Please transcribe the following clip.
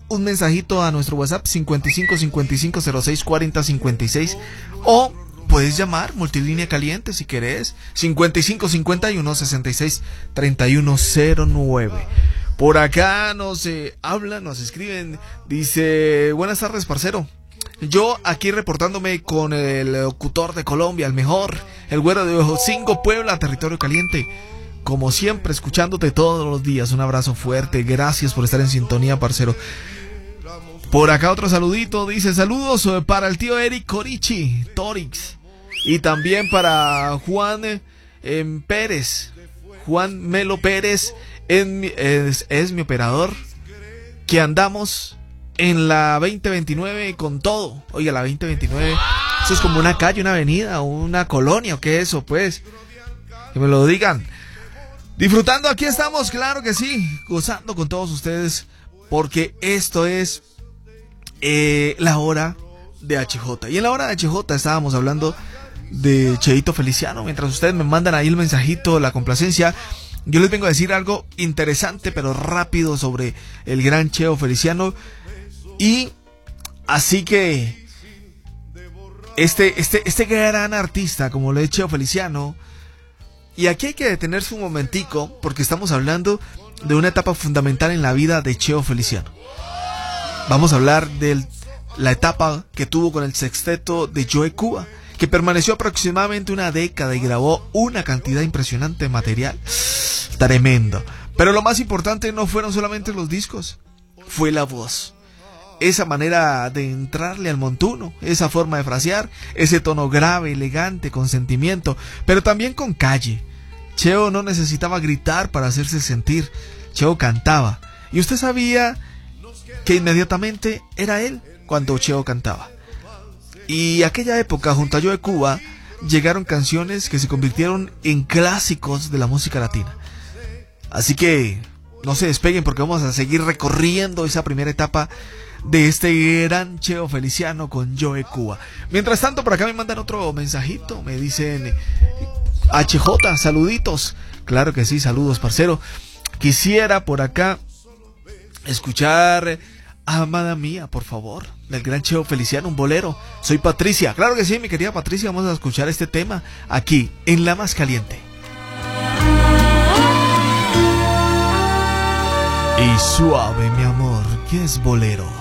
un mensajito a nuestro WhatsApp 55 55 06 40 56 o puedes llamar multilínea caliente si querés 55 51 66 31 09. Por acá nos hablan, nos escriben, dice: buenas tardes, parcero. Yo aquí reportándome con el locutor de Colombia, el mejor, el güero de Ojo 5, Puebla, territorio caliente. Como siempre, escuchándote todos los días. Un abrazo fuerte, gracias por estar en sintonía, parcero. Por acá otro saludito, dice: saludos para el tío Eric Corichi, Torix. Y también para Juan Pérez, Juan Melo Pérez, es mi operador, que andamos en la 2029 con todo. Oiga, la 2029, eso es como una calle, una avenida, una colonia, ¿o qué es eso? Pues, que me lo digan. Disfrutando, aquí estamos, claro que sí, gozando con todos ustedes, porque esto es la hora de HJ. Y en la hora de HJ estábamos hablando de Cheito Feliciano. Mientras ustedes me mandan ahí el mensajito, la complacencia, yo les vengo a decir algo interesante pero rápido sobre el gran Cheo Feliciano. Y así que este gran artista como lo es Cheo Feliciano, y aquí hay que detenerse un momentico porque estamos hablando de una etapa fundamental en la vida de Cheo Feliciano. Vamos a hablar de la etapa que tuvo con el sexteto de Joe Cuba, que permaneció aproximadamente una década y grabó una cantidad impresionante de material. Tremendo. Pero lo más importante no fueron solamente los discos, fue la voz. Esa manera de entrarle al montuno, esa forma de frasear, ese tono grave, elegante, con sentimiento, pero también con calle. Cheo no necesitaba gritar para hacerse sentir, Cheo cantaba. Y usted sabía que inmediatamente era él cuando Cheo cantaba. Y aquella época, junto a Joe Cuba, llegaron canciones que se convirtieron en clásicos de la música latina. Así que no se despeguen porque vamos a seguir recorriendo esa primera etapa de este gran Cheo Feliciano con Joe Cuba. Mientras tanto, por acá me mandan otro mensajito, me dicen: HJ, saluditos. Claro que sí, saludos, parcero. Quisiera por acá escuchar Amada Mía, por favor, del gran Cheo Feliciano, un bolero. Soy Patricia. Claro que sí, mi querida Patricia, vamos a escuchar este tema aquí en La Más Caliente. Y suave, mi amor, que es bolero.